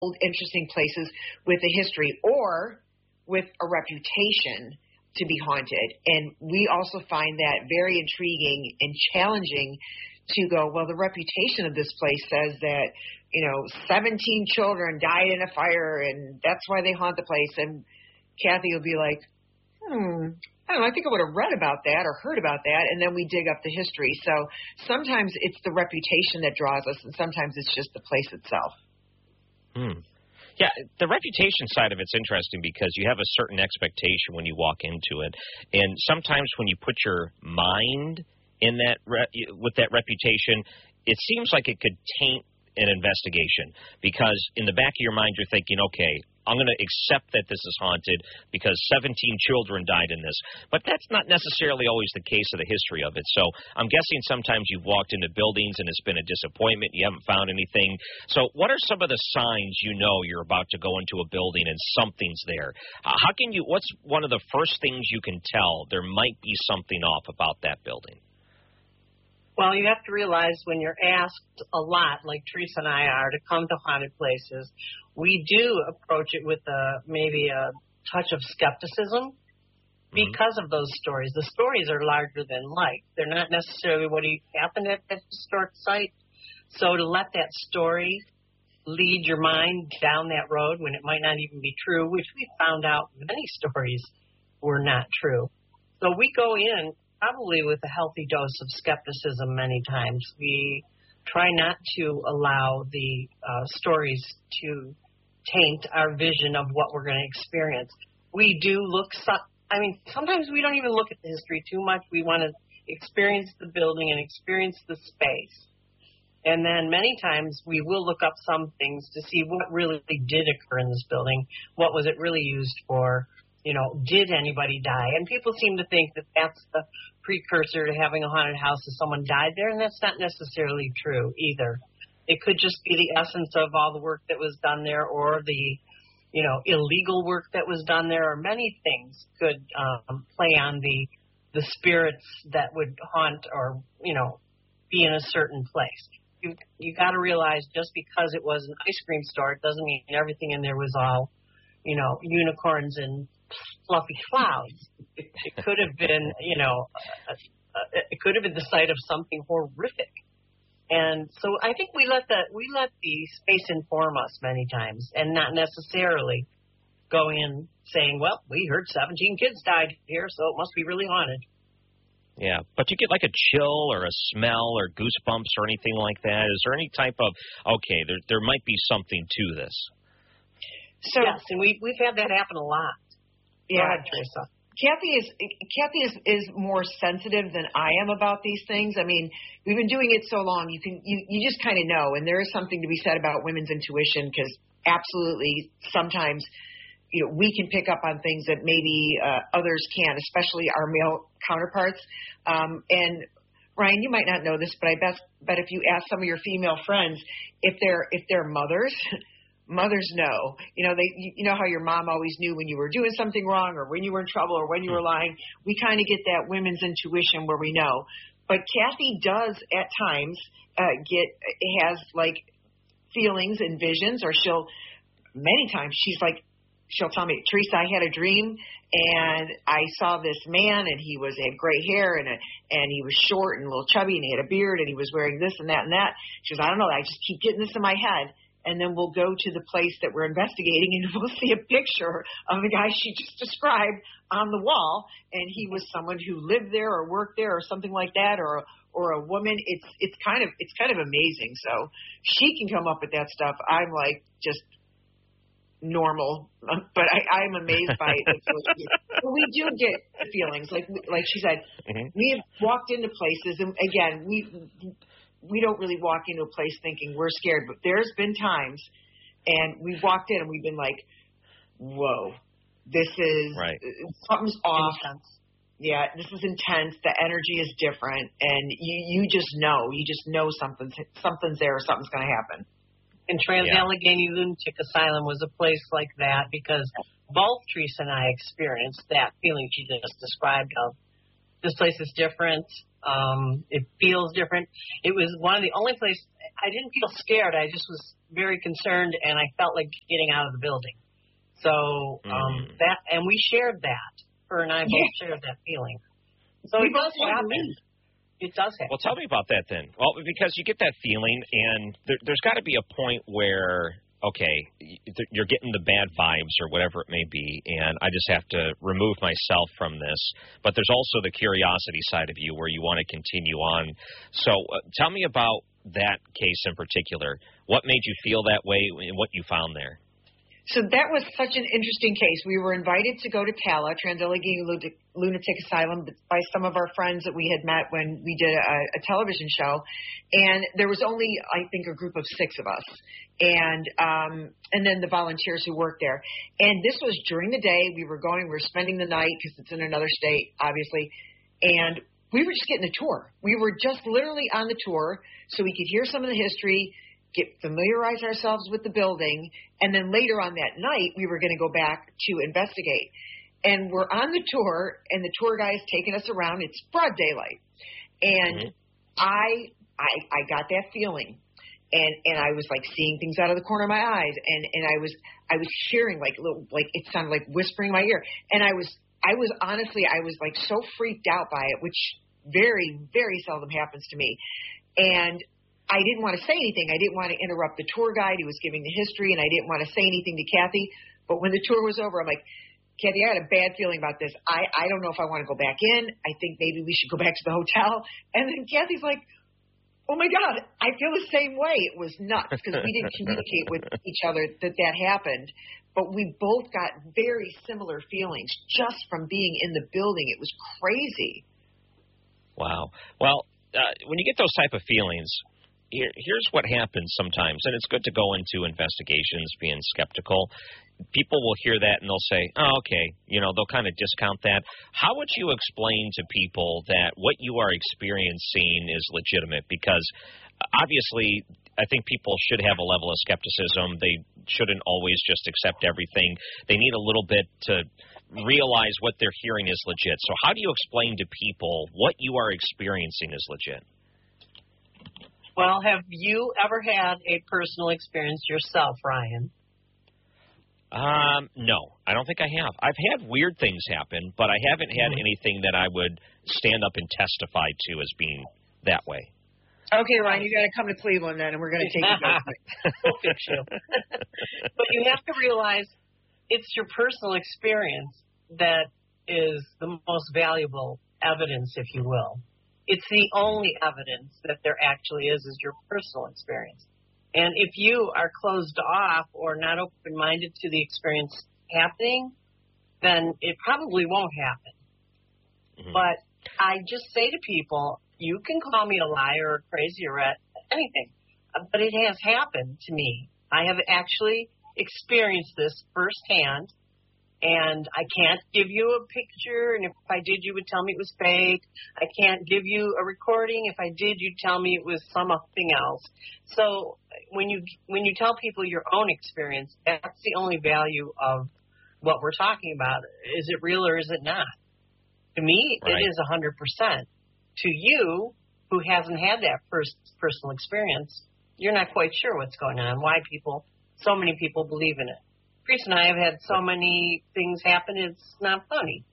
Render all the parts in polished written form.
interesting places with a history or with a reputation to be haunted. And we also find that very intriguing and challenging to go, well, the reputation of this place says that, 17 children died in a fire and that's why they haunt the place. And Kathy will be like, I don't know, I think I would have read about that or heard about that. And then we dig up the history. So sometimes it's the reputation that draws us and sometimes it's just the place itself. Yeah, the reputation side of it's interesting because you have a certain expectation when you walk into it. And sometimes when you put your mind in that with that reputation, it seems like it could taint an investigation because in the back of your mind you're thinking, okay, I'm going to accept that this is haunted because 17 children died in this. But that's not necessarily always the case of the history of it. So I'm guessing sometimes you've walked into buildings and it's been a disappointment. You haven't found anything. So what are some of the signs you're about to go into a building and something's there? What's one of the first things you can tell there might be something off about that building? Well, you have to realize when you're asked a lot, like Teresa and I are, to come to haunted places, we do approach it with maybe a touch of skepticism because of those stories. The stories are larger than life. They're not necessarily what happened at that historic site. So to let that story lead your mind down that road when it might not even be true, which we found out many stories were not true. So we go in probably with a healthy dose of skepticism many times. We try not to allow the stories to taint our vision of what we're going to experience. We do sometimes we don't even look at the history too much. We want to experience the building and experience the space. And then many times we will look up some things to see what really did occur in this building. What was it really used for? Did anybody die? And people seem to think that that's the precursor to having a haunted house if someone died there, and that's not necessarily true either. It could just be the essence of all the work that was done there or the, illegal work that was done there, or many things could play on the spirits that would haunt or, be in a certain place. You got to realize just because it was an ice cream store, it doesn't mean everything in there was all, unicorns and fluffy clouds. It could have been, it could have been the site of something horrific. And so I think we let the space inform us many times, and not necessarily go in saying, well, we heard 17 kids died here, so it must be really haunted. Yeah, but you get like a chill or a smell or goosebumps or anything like that. Is there any type of, okay, there might be something to this? So, yes, and we've had that happen a lot. Yeah, go ahead, Teresa. Kathy is more sensitive than I am about these things. I mean, we've been doing it so long, you just kind of know, and there is something to be said about women's intuition because absolutely sometimes we can pick up on things that maybe others can't, especially our male counterparts. And Ryan, you might not know this, but I bet if you ask some of your female friends if they're mothers. Mothers know, you know how your mom always knew when you were doing something wrong or when you were in trouble or when you were lying. We kind of get that women's intuition where we know. But Kathy does at times has like feelings and visions, or many times she'll tell me, Teresa, I had a dream and I saw this man and he had gray hair and he was short and a little chubby and he had a beard and he was wearing this and that and that. She goes, I don't know, I just keep getting this in my head. And then we'll go to the place that we're investigating and we'll see a picture of the guy she just described on the wall. And he was someone who lived there or worked there or something like that, or a woman. It's kind of amazing. So she can come up with that stuff. I'm like just normal, but I'm amazed by it. We do get feelings like she said. We have walked into places, and again, we don't really walk into a place thinking we're scared, but there's been times, and we've walked in and we've been like, whoa, this is something's off. Intense. Yeah, this is intense. The energy is different, and you just know something's there or something's going to happen. And Trans-Allegheny Lunatic Asylum was a place like that because both Teresa and I experienced that feeling she just described of this place is different. It feels different. It was one of the only places, I didn't feel scared. I just was very concerned, and I felt like getting out of the building. So and we shared that. Her and I both shared that feeling. So it does happen. It does happen. Well, tell me about that then. Well, because you get that feeling, and there's got to be a point where, okay, you're getting the bad vibes or whatever it may be, and I just have to remove myself from this. But there's also the curiosity side of you where you want to continue on. So tell me about that case in particular. What made you feel that way and what you found there? So that was such an interesting case. We were invited to go to TALA, Trans-Allegheny Lunatic Asylum, by some of our friends that we had met when we did a television show. And there was only, I think, a group of 6 of us. And then the volunteers who worked there. And this was during the day. We were spending the night because it's in another state, obviously. And we were just getting a tour. We were just literally on the tour so we could hear some of the history, familiarize ourselves with the building, and then later on that night, we were going to go back to investigate. And we're on the tour, and the tour guy is taking us around. It's broad daylight. And I got that feeling. And I was like seeing things out of the corner of my eyes, and I was hearing like it sounded like whispering in my ear. And I was honestly like so freaked out by it, which very, very seldom happens to me. And I didn't want to say anything. I didn't want to interrupt the tour guide who was giving the history, and I didn't want to say anything to Kathy. But when the tour was over, I'm like, Kathy, I had a bad feeling about this. I don't know if I want to go back in. I think maybe we should go back to the hotel. And then Kathy's like, oh, my God, I feel the same way. It was nuts because we didn't communicate with each other that happened. But we both got very similar feelings just from being in the building. It was crazy. Wow. Well, when you get those type of feelings, here's what happens sometimes, and it's good to go into investigations being skeptical. People will hear that and they'll say, oh, okay, they'll kind of discount that. How would you explain to people that what you are experiencing is legitimate? Because obviously I think people should have a level of skepticism. They shouldn't always just accept everything. They need a little bit to realize what they're hearing is legit. So how do you explain to people what you are experiencing is legit? Well, have you ever had a personal experience yourself, Ryan? No, I don't think I have. I've had weird things happen, but I haven't had anything that I would stand up and testify to as being that way. Okay, Ryan, you got to come to Cleveland then, and we're going to take you back. We'll fix you. But you have to realize it's your personal experience that is the most valuable evidence, if you will. It's the only evidence that there actually is your personal experience. And if you are closed off or not open-minded to the experience happening, then it probably won't happen. Mm-hmm. But I just say to people, you can call me a liar or crazy or anything, but it has happened to me. I have actually experienced this firsthand. And I can't give you a picture, and if I did, you would tell me it was fake. I can't give you a recording. If I did, you'd tell me it was something else. So when you tell people your own experience, that's the only value of what we're talking about. Is it real or is it not? To me, right. It is 100%. To you, who hasn't had that first personal experience, you're not quite sure what's going on, why so many people believe in it. Chris and I have had so many things happen, it's not funny.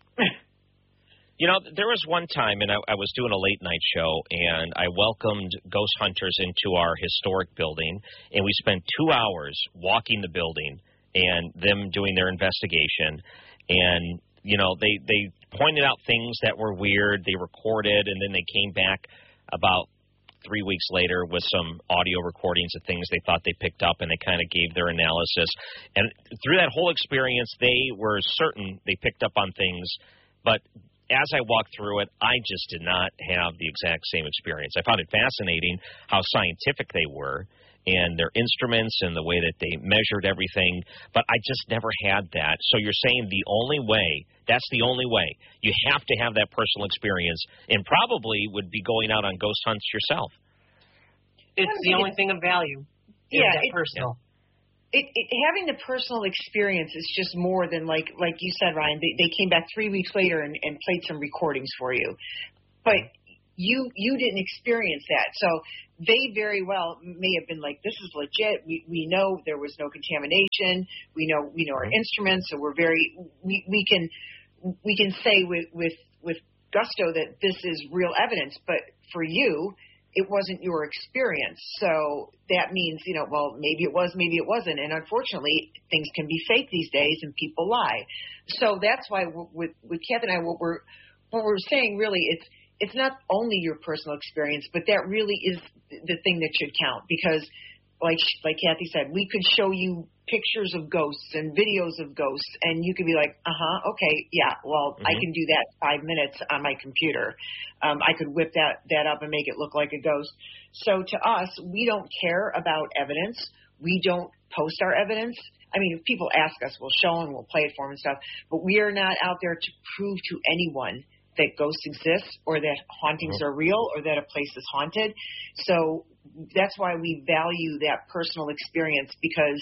There was one time, and I was doing a late-night show, and I welcomed ghost hunters into our historic building, and we spent 2 hours walking the building and them doing their investigation. And, they pointed out things that were weird, they recorded, and then they came back about 3 weeks later with some audio recordings of things they thought they picked up, and they kind of gave their analysis. And through that whole experience, they were certain they picked up on things, but as I walked through it, I just did not have the exact same experience. I found it fascinating how scientific they were and their instruments and the way that they measured everything, but I just never had that. So you're saying that's the only way. You have to have that personal experience, and probably would be going out on ghost hunts yourself. It's the only thing of value. Yeah, it's personal. Having the personal experience is just more than, like you said, Ryan, they came back 3 weeks later and played some recordings for you. But you didn't experience that. So they very well may have been like, this is legit. We know there was no contamination. We know our instruments, so we can say with gusto that this is real evidence. But for you, it wasn't your experience. So that means, well, maybe it was, maybe it wasn't. And unfortunately, things can be fake these days and people lie. So that's why with Kathy and I, what we're saying really, it's not only your personal experience, but that really is the thing that should count. Because like Kathy said, we could show you pictures of ghosts and videos of ghosts, and you could be like, okay, yeah, well, I can do that 5 minutes on my computer. I could whip that up and make it look like a ghost. So to us, we don't care about evidence. We don't post our evidence. I mean, if people ask us, we'll show them, we'll play it for them and stuff, but we are not out there to prove to anyone that ghosts exist or that hauntings are real or that a place is haunted. So that's why we value that personal experience, because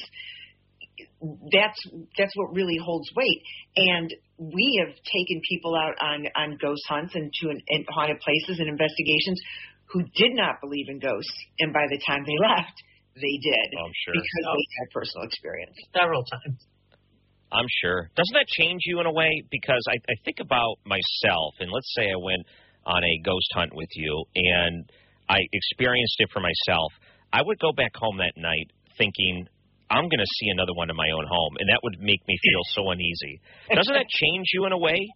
that's what really holds weight. And we have taken people out on ghost hunts and haunted places and investigations who did not believe in ghosts, and by the time they left, they did. Oh, I'm sure. Because they had personal experience. Several times. I'm sure. Doesn't that change you in a way? Because I think about myself, and let's say I went on a ghost hunt with you, and I experienced it for myself. I would go back home that night thinking, I'm going to see another one in my own home, and that would make me feel so uneasy. Doesn't that change you in a way?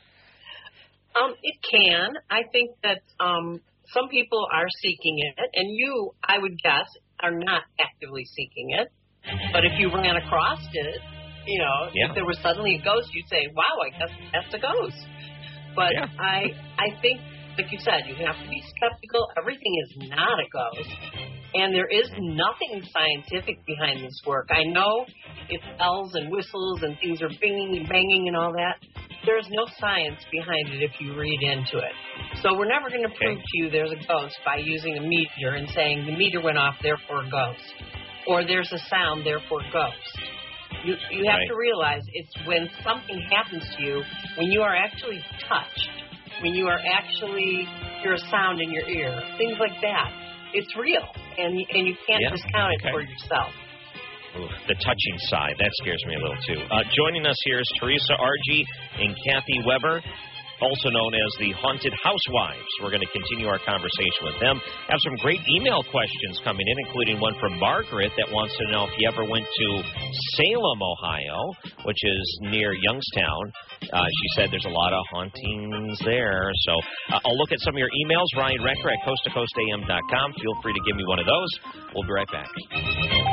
It can. I think that some people are seeking it, and you, I would guess, are not actively seeking it. But if you ran across it, if there was suddenly a ghost, you'd say, wow, I guess that's a ghost. But I think, like you said, you have to be skeptical. Everything is not a ghost. And there is nothing scientific behind this work. I know it's bells and whistles and things are binging and banging and all that. There's no science behind it if you read into it. So we're never going to prove to you there's a ghost by using a meter and saying the meter went off, therefore ghost. Or there's a sound, therefore ghost. You have to realize it's when something happens to you, when you are actually touched, when you are actually hear a sound in your ear, things like that. It's real, and you can't discount it for yourself. Ooh, the touching side, that scares me a little, too. Joining us here is Teresa Argy and Kathy Weber, also known as the Haunted Housewives. We're going to continue our conversation with them. Have some great email questions coming in, including one from Margaret that wants to know if you ever went to Salem, Ohio, which is near Youngstown. She said there's a lot of hauntings there. So I'll look at some of your emails, Ryan Recker at coasttocoastam.com. Feel free to give me one of those. We'll be right back.